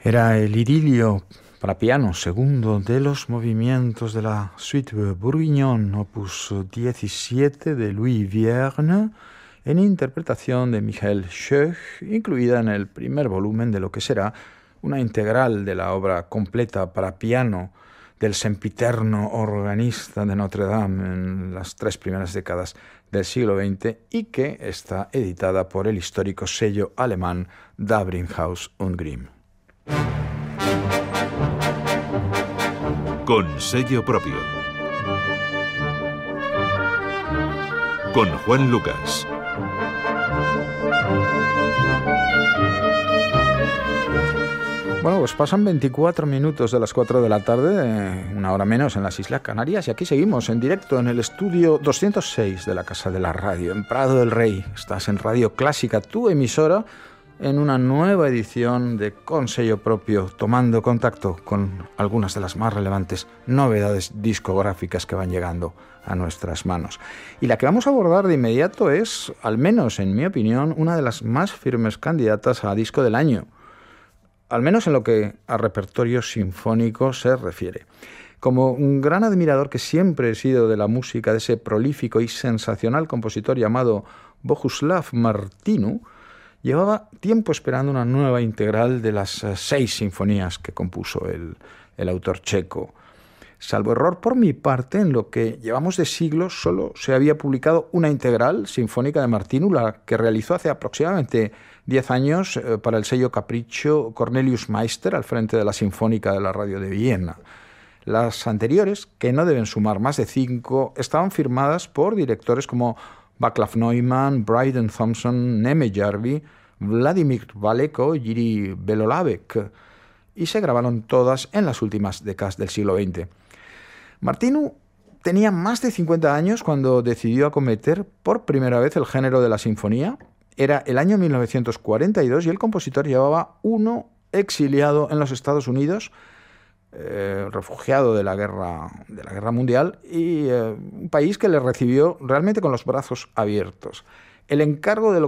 Era el idilio para piano segundo de los movimientos de la Suite Bourguignon, opus 17 de Louis Vierne, en interpretación de Michael Schoech, incluida en el primer volumen de lo que será una integral de la obra completa para piano del sempiterno organista de Notre Dame en las 3 primeras décadas del siglo XX y que está editada por el histórico sello alemán Dabringhaus und Grimm. Con sello propio. Con Juan Lucas. Bueno, pues pasan 24 minutos de las 4 de la tarde, una hora menos en las Islas Canarias, y aquí seguimos en directo en el estudio 206 de la Casa de la Radio, en Prado del Rey. Estás en Radio Clásica, tu emisora, en una nueva edición de Con sello propio, tomando contacto con algunas de las más relevantes novedades discográficas que van llegando a nuestras manos. Y la que vamos a abordar de inmediato es, al menos en mi opinión, una de las más firmes candidatas a disco del año, al menos en lo que a repertorio sinfónico se refiere. Como un gran admirador que siempre he sido de la música de ese prolífico y sensacional compositor llamado Bohuslav Martinu, llevaba tiempo esperando una nueva integral de las 6 sinfonías que compuso el autor checo. Salvo error por mi parte, en lo que llevamos de siglos solo se había publicado una integral sinfónica de Martinu, la que realizó hace aproximadamente 10 años para el sello Capriccio Cornelius Meister al frente de la Sinfónica de la Radio de Viena. Las anteriores, que no deben sumar más de 5, estaban firmadas por directores como Václav Neumann, Bryden Thompson, Neme Jarvi, Vladimir Valeko y Jiří Belohlávek, y se grabaron todas en las últimas décadas del siglo XX. Martinu tenía más de 50 años cuando decidió acometer por primera vez el género de la sinfonía. Era el año 1942 y el compositor llevaba uno exiliado en los Estados Unidos, refugiado de la guerra mundial, y un país que le recibió realmente con los brazos abiertos. El encargo de lo